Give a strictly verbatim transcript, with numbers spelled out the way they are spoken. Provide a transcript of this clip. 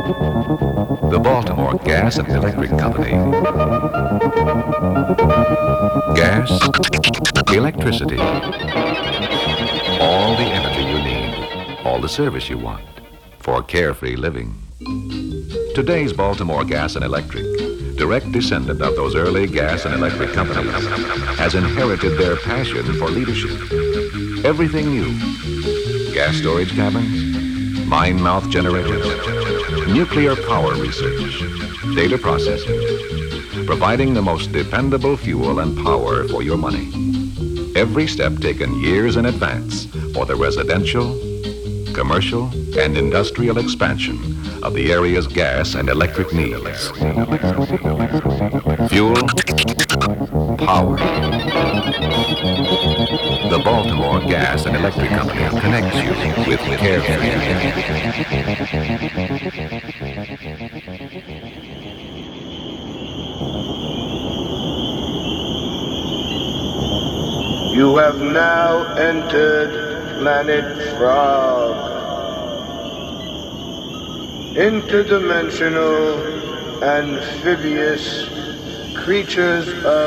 The Baltimore Gas and Electric Company. Gas, electricity, all the energy you need, all the service you want for carefree living. Today's Baltimore Gas and Electric, direct descendant of those early gas and electric companies, has inherited their passion for leadership. Everything new. Gas storage caverns, mine mouth generators, nuclear power research, data processing, providing the most dependable fuel and power for your money. Every step taken years in advance for the residential, commercial, and industrial expansion of the area's gas and electric needs. Fuel, power. The Baltimore Gas and Electric Company connects you with carefree. You have now entered Planet Frog. Interdimensional, amphibious creatures of